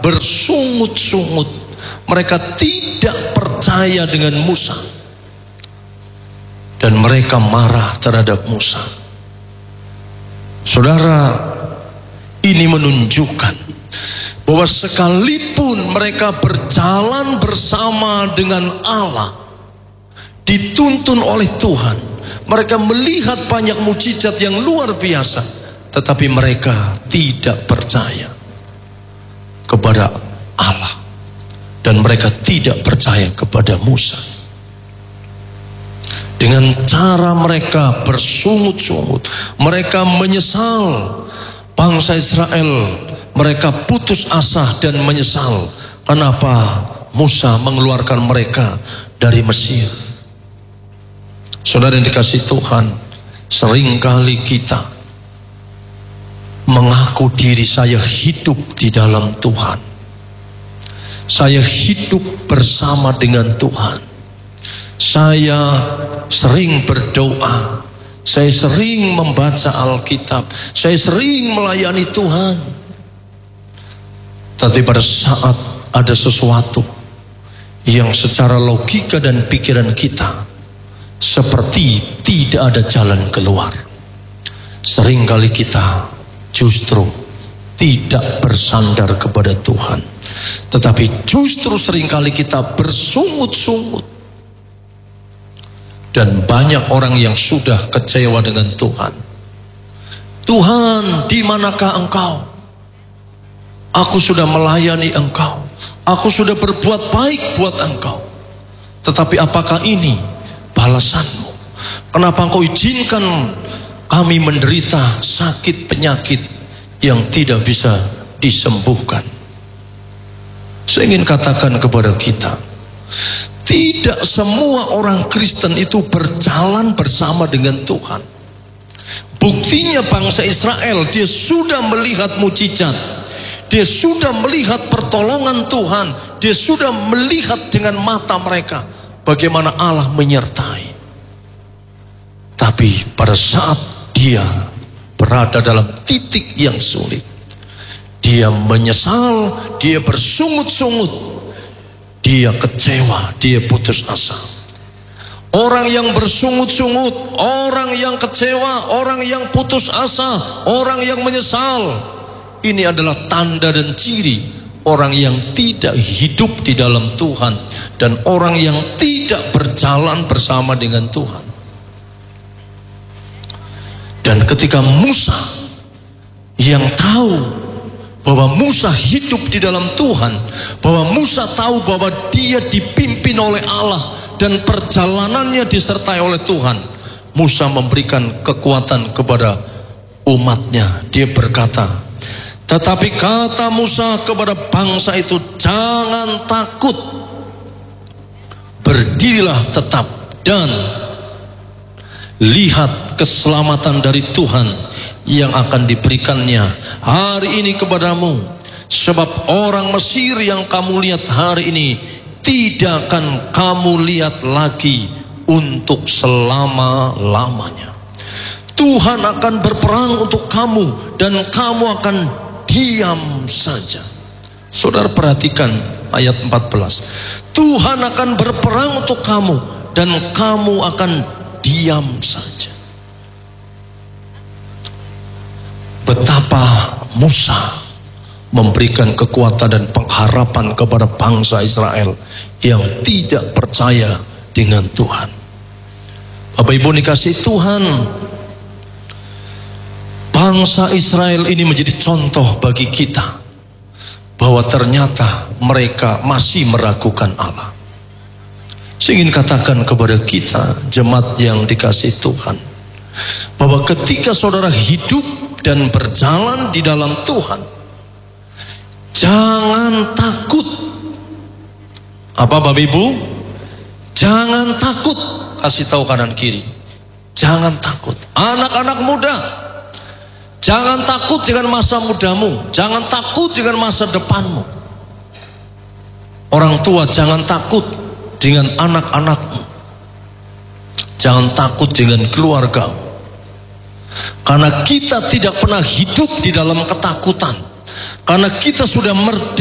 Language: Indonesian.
bersungut-sungut. Mereka tidak percaya dengan Musa. Dan mereka marah terhadap Musa. Saudara, ini menunjukkan bahwa sekalipun mereka berjalan bersama dengan Allah, dituntun oleh Tuhan, mereka melihat banyak mukjizat yang luar biasa, tetapi mereka tidak percaya kepada Allah, dan mereka tidak percaya kepada Musa. Dengan cara mereka bersungut-sungut, mereka menyesal. Bangsa Israel, mereka putus asa dan menyesal. Kenapa Musa mengeluarkan mereka dari Mesir? Saudara yang dikasihi Tuhan, seringkali kita mengaku diri saya hidup di dalam Tuhan. Saya hidup bersama dengan Tuhan. Saya sering berdoa, saya sering membaca Alkitab, saya sering melayani Tuhan. Tapi pada saat ada sesuatu yang secara logika dan pikiran kita seperti tidak ada jalan keluar, seringkali kita justru tidak bersandar kepada Tuhan, tetapi justru seringkali kita bersungut-sungut. Dan banyak orang yang sudah kecewa dengan Tuhan. Tuhan, di manakah Engkau? Aku sudah melayani Engkau, aku sudah berbuat baik buat Engkau, tetapi apakah ini balasanmu? Kenapa Engkau izinkan kami menderita sakit penyakit yang tidak bisa disembuhkan? Saya ingin katakan kepada kita, tidak semua orang Kristen itu berjalan bersama dengan Tuhan. Buktinya bangsa Israel, dia sudah melihat mukjizat, dia sudah melihat pertolongan Tuhan, dia sudah melihat dengan mata mereka bagaimana Allah menyertai. Tapi pada saat dia berada dalam titik yang sulit, dia menyesal, dia bersungut-sungut, dia kecewa, dia putus asa. Orang yang bersungut-sungut, orang yang kecewa, orang yang putus asa, orang yang menyesal, ini adalah tanda dan ciri orang yang tidak hidup di dalam Tuhan dan orang yang tidak berjalan bersama dengan Tuhan. Dan ketika Musa yang tahu bahwa Musa hidup di dalam Tuhan, bahwa Musa tahu bahwa dia dipimpin oleh Allah dan perjalanannya disertai oleh Tuhan, Musa memberikan kekuatan kepada umatnya. Dia berkata, tetapi kata Musa kepada bangsa itu, jangan takut, berdirilah tetap dan lihat keselamatan dari Tuhan yang akan diberikannya hari ini kepadamu. Sebab orang Mesir yang kamu lihat hari ini tidak akan kamu lihat lagi untuk selama-lamanya. Tuhan akan berperang untuk kamu dan kamu akan diam saja. Saudara perhatikan ayat 14. Tuhan akan berperang untuk kamu dan kamu akan diam saja. Betapa Musa memberikan kekuatan dan pengharapan kepada bangsa Israel yang tidak percaya dengan Tuhan. Bapak Ibu dikasih Tuhan, bangsa Israel ini menjadi contoh bagi kita bahwa ternyata mereka masih meragukan Allah. Saya ingin katakan kepada kita, jemaat yang dikasih Tuhan, bahwa ketika saudara hidup dan berjalan di dalam Tuhan, jangan takut. Apa Bapak Ibu? Jangan takut. Kasih tahu kanan kiri, jangan takut. Anak-anak muda, jangan takut dengan masa mudamu, jangan takut dengan masa depanmu. Orang tua, jangan takut dengan anak-anakmu, jangan takut dengan keluargamu. Karena kita tidak pernah hidup di dalam ketakutan, karena kita sudah merdeka.